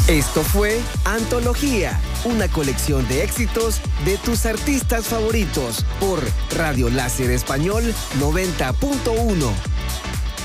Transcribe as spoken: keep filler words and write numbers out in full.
Esto fue Antología, una colección de éxitos de tus artistas favoritos por Radio Láser Español noventa punto uno.